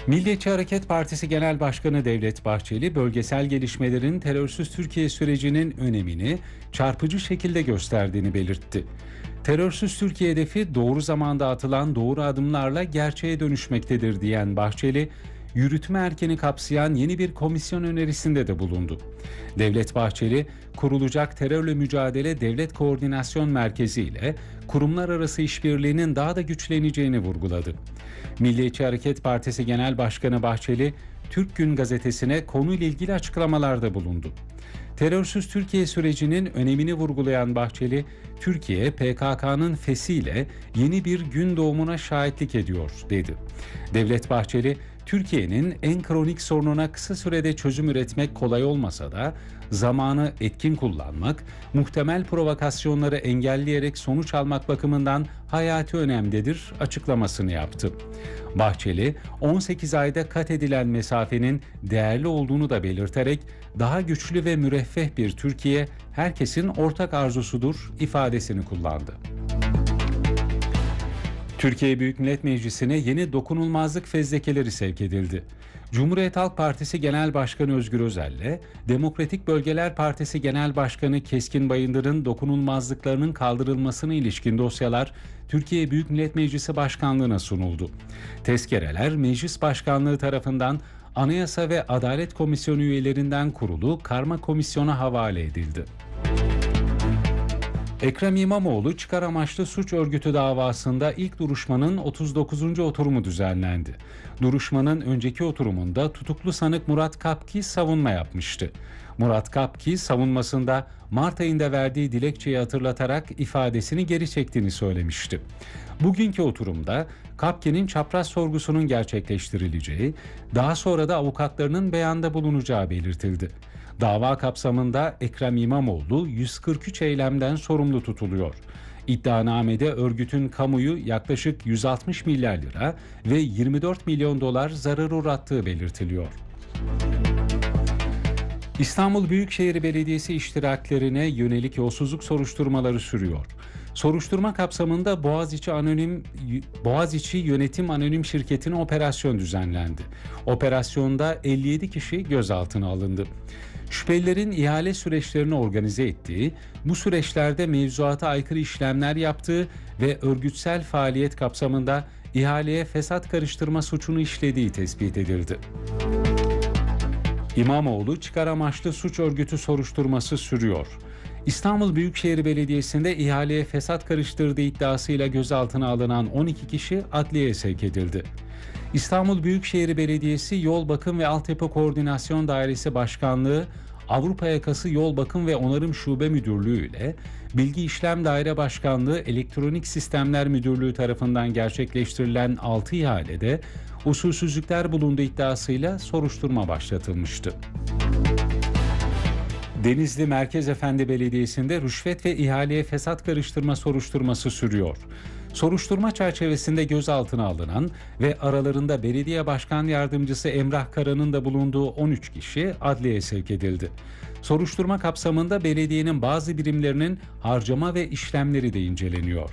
Milliyetçi Hareket Partisi Genel Başkanı Devlet Bahçeli, bölgesel gelişmelerin terörsüz Türkiye sürecinin önemini çarpıcı şekilde gösterdiğini belirtti. Terörsüz Türkiye hedefi doğru zamanda atılan doğru adımlarla gerçeğe dönüşmektedir diyen Bahçeli, yürütme erkeni kapsayan yeni bir komisyon önerisinde de bulundu. Devlet Bahçeli, kurulacak terörle mücadele Devlet Koordinasyon Merkezi ile kurumlar arası işbirliğinin daha da güçleneceğini vurguladı. Milliyetçi Hareket Partisi Genel Başkanı Bahçeli, Türk Gün gazetesine konuyla ilgili açıklamalarda bulundu. Terörsüz Türkiye sürecinin önemini vurgulayan Bahçeli, Türkiye PKK'nın fesiyle yeni bir gün doğumuna şahitlik ediyor dedi. Devlet Bahçeli, Türkiye'nin en kronik sorununa kısa sürede çözüm üretmek kolay olmasa da zamanı etkin kullanmak, muhtemel provokasyonları engelleyerek sonuç almak bakımından hayati önemdedir açıklamasını yaptı. Bahçeli, 18 ayda kat edilen mesafenin değerli olduğunu da belirterek daha güçlü ve müreffeh bir Türkiye herkesin ortak arzusudur ifadesini kullandı. Türkiye Büyük Millet Meclisi'ne yeni dokunulmazlık fezlekeleri sevk edildi. Cumhuriyet Halk Partisi Genel Başkanı Özgür Özel'le Demokratik Bölgeler Partisi Genel Başkanı Keskin Bayındır'ın dokunulmazlıklarının kaldırılmasına ilişkin dosyalar Türkiye Büyük Millet Meclisi Başkanlığı'na sunuldu. Tezkereler Meclis Başkanlığı tarafından Anayasa ve Adalet Komisyonu üyelerinden kurulu karma komisyona havale edildi. Ekrem İmamoğlu çıkar amaçlı suç örgütü davasında ilk duruşmanın 39. oturumu düzenlendi. Duruşmanın önceki oturumunda tutuklu sanık Murat Kapki savunma yapmıştı. Murat Kapki savunmasında Mart ayında verdiği dilekçeyi hatırlatarak ifadesini geri çektiğini söylemişti. Bugünkü oturumda Kapki'nin çapraz sorgusunun gerçekleştirileceği, daha sonra da avukatlarının beyanda bulunacağı belirtildi. Dava kapsamında Ekrem İmamoğlu 143 eylemden sorumlu tutuluyor. İddianamede örgütün kamuyu yaklaşık 160 milyar lira ve 24 milyon dolar zarar uğrattığı belirtiliyor. İstanbul Büyükşehir Belediyesi iştiraklerine yönelik yolsuzluk soruşturmaları sürüyor. Soruşturma kapsamında Boğaziçi Yönetim Anonim Şirketi'ne operasyon düzenlendi. Operasyonda 57 kişi gözaltına alındı. Şüphelilerin ihale süreçlerini organize ettiği, bu süreçlerde mevzuata aykırı işlemler yaptığı ve örgütsel faaliyet kapsamında ihaleye fesat karıştırma suçunu işlediği tespit edildi. İmamoğlu çıkar amaçlı suç örgütü soruşturması sürüyor. İstanbul Büyükşehir Belediyesi'nde ihaleye fesat karıştırdığı iddiasıyla gözaltına alınan 12 kişi adliyeye sevk edildi. İstanbul Büyükşehir Belediyesi Yol Bakım ve Altyapı Koordinasyon Dairesi Başkanlığı, Avrupa Yakası Yol Bakım ve Onarım Şube Müdürlüğü ile Bilgi İşlem Daire Başkanlığı Elektronik Sistemler Müdürlüğü tarafından gerçekleştirilen 6 ihalede usulsüzlükler bulunduğu iddiasıyla soruşturma başlatılmıştı. Denizli Merkez Efendi Belediyesi'nde rüşvet ve ihaleye fesat karıştırma soruşturması sürüyor. Soruşturma çerçevesinde gözaltına alınan ve aralarında belediye başkan yardımcısı Emrah Kara'nın da bulunduğu 13 kişi adliyeye sevk edildi. Soruşturma kapsamında belediyenin bazı birimlerinin harcama ve işlemleri de inceleniyor.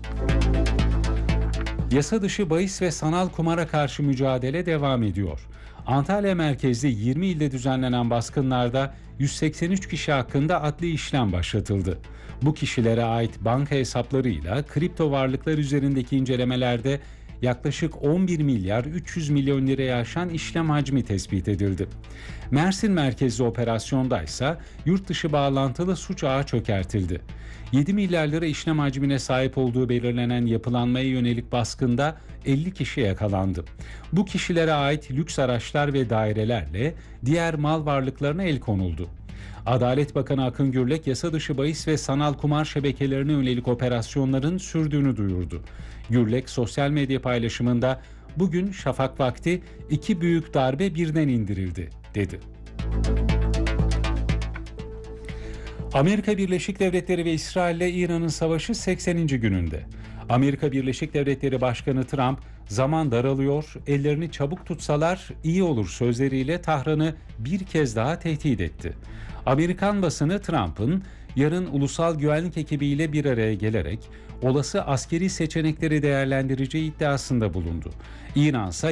Yasa dışı bahis ve sanal kumara karşı mücadele devam ediyor. Antalya merkezli 20 ilde düzenlenen baskınlarda 183 kişi hakkında adli işlem başlatıldı. Bu kişilere ait banka hesaplarıyla kripto varlıklar üzerindeki incelemelerde yaklaşık 11 milyar 300 milyon liraya aşan işlem hacmi tespit edildi. Mersin merkezli operasyonda ise yurt dışı bağlantılı suç ağı çökertildi. 7 milyar lira işlem hacmine sahip olduğu belirlenen yapılanmaya yönelik baskında 50 kişi yakalandı. Bu kişilere ait lüks araçlar ve dairelerle diğer mal varlıklarına el konuldu. Adalet Bakanı Akın Gürlek, yasa dışı bahis ve sanal kumar şebekelerine yönelik operasyonların sürdüğünü duyurdu. Gürlek, sosyal medya paylaşımında "Bugün şafak vakti 2 büyük darbe birden indirildi" dedi. Amerika Birleşik Devletleri ve İsrail ile İran'ın savaşı 80. gününde. Amerika Birleşik Devletleri Başkanı Trump, "Zaman daralıyor, ellerini çabuk tutsalar iyi olur" sözleriyle Tahran'ı bir kez daha tehdit etti. Amerikan basını Trump'ın yarın ulusal güvenlik ekibiyle bir araya gelerek olası askeri seçenekleri değerlendireceği iddiasında bulundu. İran ise